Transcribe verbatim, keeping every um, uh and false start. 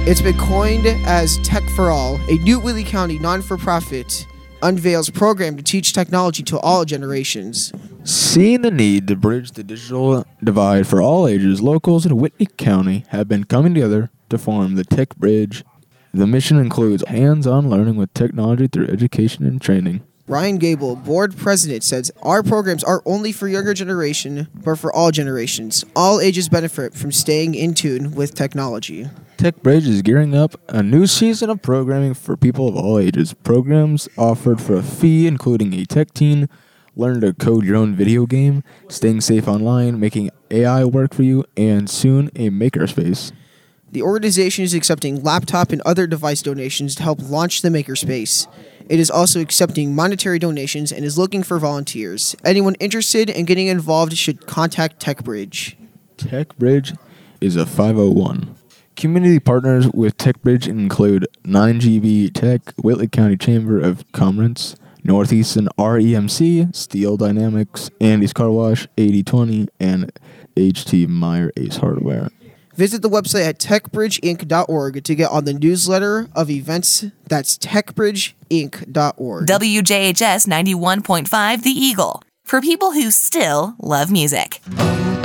It's been coined as Tech for All. A new Whitley County non-for-profit unveils program to teach technology to all generations. Seeing the need to bridge the digital divide for all ages, locals in Whitley County have been coming together to form the Tech Bridge. The mission includes hands-on learning with technology through education and training. Ryan Gable, board president, says our programs are only for younger generation, but for all generations. All ages benefit from staying in tune with technology. Tech Bridge is gearing up a new season of programming for people of all ages. Programs offered for a fee, including a tech teen, learn to code your own video game, staying safe online, making A I work for you, and soon a makerspace. The organization is accepting laptop and other device donations to help launch the makerspace. It is also accepting monetary donations and is looking for volunteers. Anyone interested in getting involved should contact TechBridge. TechBridge is a five oh one. Community partners with TechBridge include nine G B Tech, Whitley County Chamber of Commerce, Northeastern R E M C, Steel Dynamics, Andy's Car Wash, eighty twenty, and H T Meyer Ace Hardware. Visit the website at tech bridge inc dot org to get on the newsletter of events. That's tech bridge inc dot org. W J H S ninety-one point five The Eagle, for people who still love music.